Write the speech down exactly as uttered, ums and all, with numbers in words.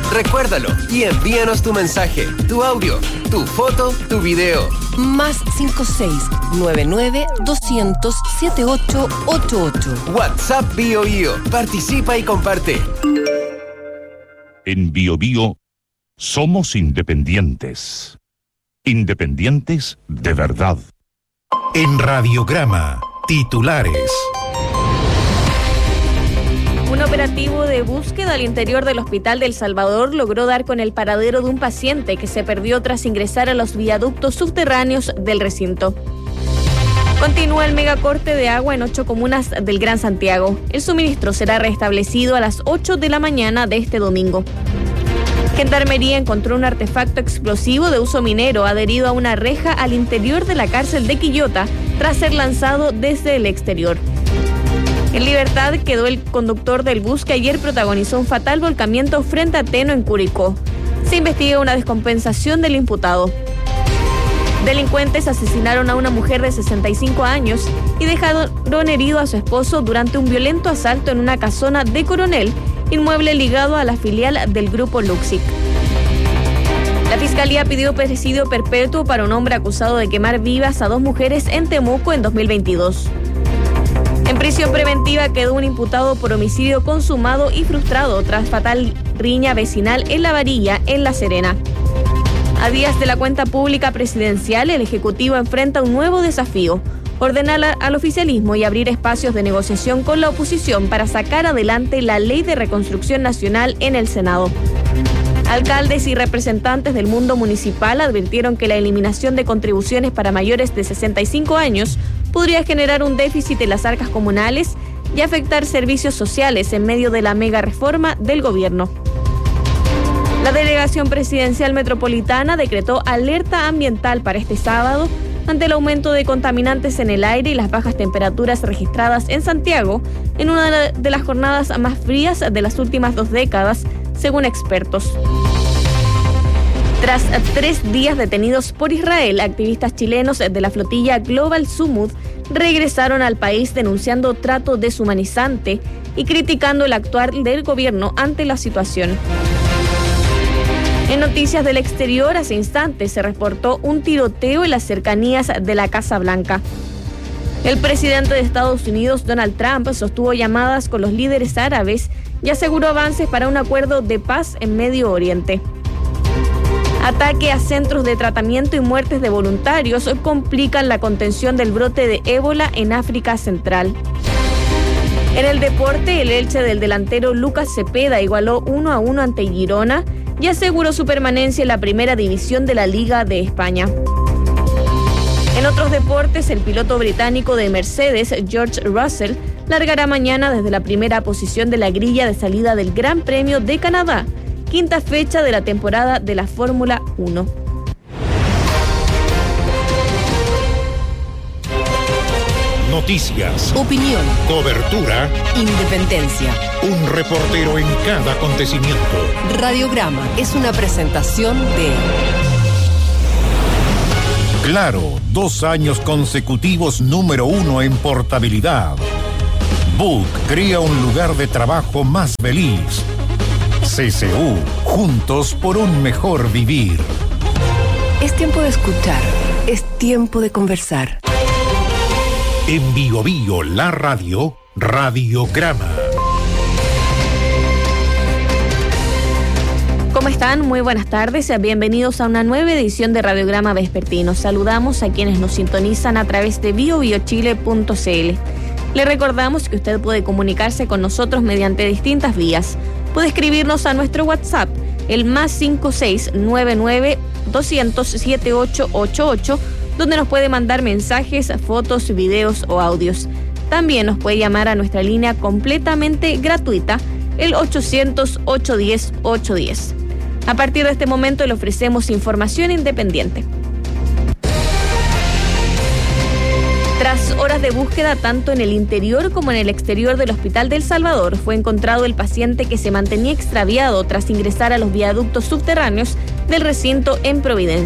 Recuérdalo y envíanos tu mensaje, tu audio, tu foto, tu video. Más cinco seis nueve nueve dos cero cero siete ocho ocho ocho. WhatsApp Bio Bio. Participa y comparte. En Bio Bio somos independientes. Independientes de verdad. En Radiograma, titulares. Un operativo de búsqueda al interior del Hospital del Salvador logró dar con el paradero de un paciente que se perdió tras ingresar a los viaductos subterráneos del recinto. Continúa el megacorte de agua en ocho comunas del Gran Santiago. El suministro será restablecido a las ocho de la mañana de este domingo. Gendarmería encontró un artefacto explosivo de uso minero adherido a una reja al interior de la cárcel de Quillota tras ser lanzado desde el exterior. En libertad quedó el conductor del bus que ayer protagonizó un fatal volcamiento frente a Teno en Curicó. Se investiga una descompensación del imputado. Delincuentes asesinaron a una mujer de sesenta y cinco años y dejaron herido a su esposo durante un violento asalto en una casona de Coronel, inmueble ligado a la filial del grupo Luxic. La Fiscalía pidió presidio perpetuo para un hombre acusado de quemar vivas a dos mujeres en Temuco en dos mil veintidós. En prisión preventiva quedó un imputado por homicidio consumado y frustrado tras fatal riña vecinal en La Varilla, en La Serena. A días de la cuenta pública presidencial, el Ejecutivo enfrenta un nuevo desafío: ordenar al oficialismo y abrir espacios de negociación con la oposición para sacar adelante la Ley de Reconstrucción Nacional en el Senado. Alcaldes y representantes del mundo municipal advirtieron que la eliminación de contribuciones para mayores de sesenta y cinco años podría generar un déficit en las arcas comunales y afectar servicios sociales en medio de la mega reforma del gobierno. La Delegación Presidencial Metropolitana decretó alerta ambiental para este sábado ante el aumento de contaminantes en el aire y las bajas temperaturas registradas en Santiago en una de las jornadas más frías de las últimas dos décadas, según expertos. Tras tres días detenidos por Israel, activistas chilenos de la flotilla Global Sumud regresaron al país denunciando trato deshumanizante y criticando el actuar del gobierno ante la situación. En noticias del exterior, hace instantes se reportó un tiroteo en las cercanías de la Casa Blanca. El presidente de Estados Unidos, Donald Trump, sostuvo llamadas con los líderes árabes y aseguró avances para un acuerdo de paz en Medio Oriente. Ataque a centros de tratamiento y muertes de voluntarios complican la contención del brote de ébola en África Central. En el deporte, el Elche del delantero Lucas Cepeda igualó uno a uno ante Girona y aseguró su permanencia en la primera división de la Liga de España. En otros deportes, el piloto británico de Mercedes, George Russell, largará mañana desde la primera posición de la grilla de salida del Gran Premio de Canadá, quinta fecha de la temporada de la Fórmula uno. Noticias, opinión, cobertura, independencia. Un reportero en cada acontecimiento. Radiograma es una presentación de Claro, dos años consecutivos número uno en portabilidad. Book crea un lugar de trabajo más feliz. C C U, juntos por un mejor vivir. Es tiempo de escuchar, es tiempo de conversar. En Bio Bio, la radio, Radiograma. ¿Cómo están? Muy buenas tardes. Bienvenidos a una nueva edición de Radiograma Vespertino. Saludamos a quienes nos sintonizan a través de bio bio chile punto c l. Le recordamos que usted puede comunicarse con nosotros mediante distintas vías. Puede escribirnos a nuestro WhatsApp, el más cinco seis nueve nueve dos cero cero siete ocho ocho ocho, donde nos puede mandar mensajes, fotos, videos o audios. También nos puede llamar a nuestra línea completamente gratuita, el ochocientos, ochocientos diez, ochocientos diez. A partir de este momento le ofrecemos información independiente. Tras horas de búsqueda tanto en el interior como en el exterior del Hospital del Salvador, fue encontrado el paciente que se mantenía extraviado tras ingresar a los viaductos subterráneos del recinto en Providencia.